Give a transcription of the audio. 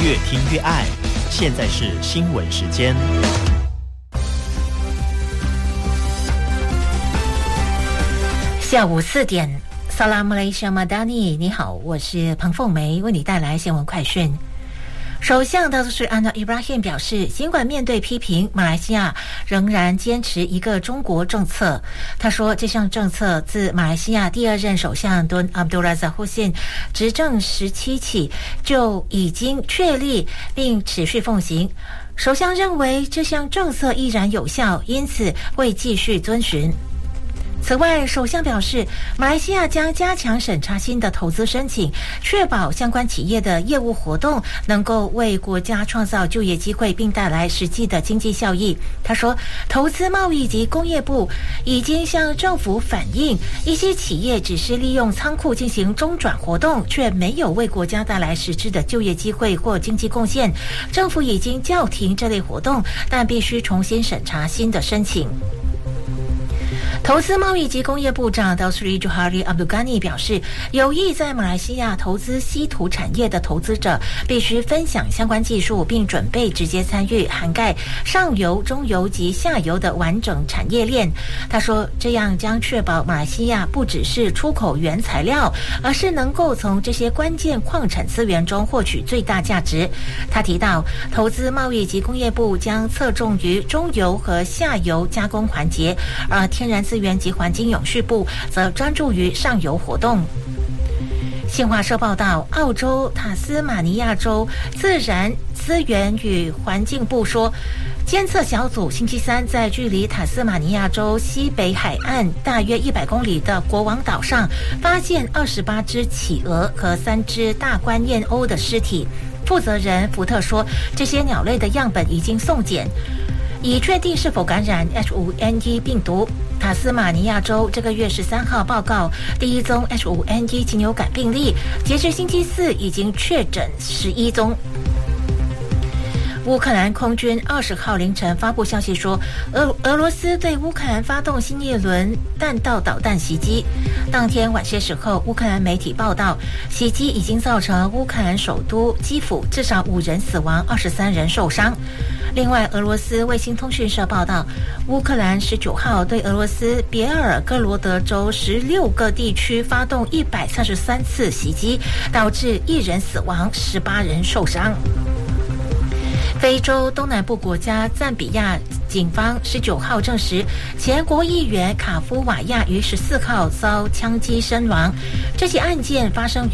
越听越爱。现在是新闻时间。 下午4点，萨拉姆雷沙马达尼，你好，我是彭凤梅，为你带来新闻快讯。首相达图斯安诺伊布拉欣表示，尽管面对批评，马来西亚仍然坚持一个中国政策。他说，这项政策自马来西亚第二任首相敦阿卜杜拉扎胡辛执政时期起就已经确立并持续奉行。首相认为这项政策依然有效，因此会继续遵循。此外，首相表示，马来西亚将加强审查新的投资申请，确保相关企业的业务活动能够为国家创造就业机会，并带来实际的经济效益。他说，投资贸易及工业部已经向政府反映，一些企业只是利用仓库进行中转活动，却没有为国家带来实质的就业机会或经济贡献。政府已经叫停这类活动，但必须重新审查新的申请。投资贸易及工业部长道斯里朱哈里阿卜杜甘尼表示，有意在马来西亚投资稀土产业的投资者必须分享相关技术，并准备直接参与涵盖上游、中游及下游的完整产业链。他说，这样将确保马来西亚不只是出口原材料，而是能够从这些关键矿产资源中获取最大价值。他提到，投资贸易及工业部将侧重于中游和下游加工环节，而天然资源及环境永续部则专注于上游活动。新华社报道，澳洲塔斯马尼亚州自然资源与环境部说，监测小组星期三在距离塔斯马尼亚州西北海岸大约100公里的国王岛上发现28只企鹅和3只大冠燕鸥的尸体。负责人福特说，这些鸟类的样本已经送检，以确定是否感染 H5N1 病毒。塔斯马尼亚州这个月13号报告第一宗 H5N1 禽流感病例，截至星期四已经确诊11宗。乌克兰空军20号凌晨发布消息说，俄罗斯对乌克兰发动新一轮弹道导弹袭击。当天晚些时候，乌克兰媒体报道，袭击已经造成乌克兰首都基辅至少5人死亡，23人受伤。另外，俄罗斯卫星通讯社报道，乌克兰19号对俄罗斯别尔哥罗德州16个地区发动133次袭击，导致1人死亡，18人受伤。非洲东南部国家赞比亚警方19号证实，前国议员卡夫瓦亚于14号遭枪击身亡。这起案件发生于